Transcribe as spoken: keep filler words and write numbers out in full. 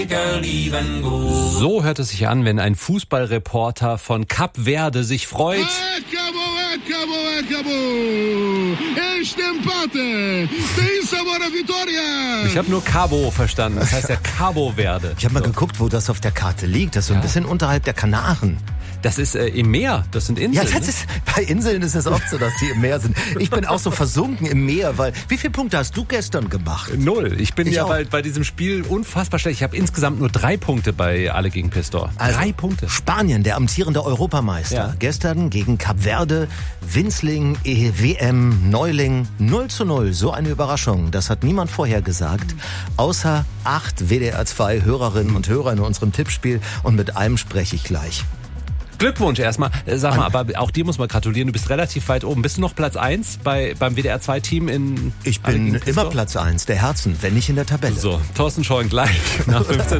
So hört es sich an, wenn ein Fußballreporter von Kap Verde sich freut. Ich habe nur Cabo verstanden, das heißt ja Cabo Verde. Ich habe mal so geguckt, wo das auf der Karte liegt. Das ist so ein ja. bisschen unterhalb der Kanaren. Das ist äh, im Meer, das sind Inseln. Ja, das ist, bei Inseln ist es oft so, dass die im Meer sind. Ich bin auch so versunken im Meer, weil, wie viele Punkte hast du gestern gemacht? Null. Ich bin ich ja auch. bei, bei diesem Spiel unfassbar schlecht. Ich habe insgesamt nur drei Punkte bei Alle gegen Pistor. Also, drei Punkte. Spanien, der amtierende Europameister. Ja. Gestern gegen Kap Verde, Winzling, W M, Neuling, null zu null. So eine Überraschung. Das hat niemand vorher gesagt. Außer acht W D R zwei Hörerinnen und Hörer in unserem Tippspiel. Und mit einem spreche ich gleich. Glückwunsch erstmal. Sag mal, aber auch dir muss man gratulieren. Du bist relativ weit oben. Bist du noch Platz eins bei, beim W D R zwei Team in... Ich bin immer Platz eins der Herzen, wenn nicht in der Tabelle. So, Thorsten Scheuren gleich nach fünfzehn Uhr.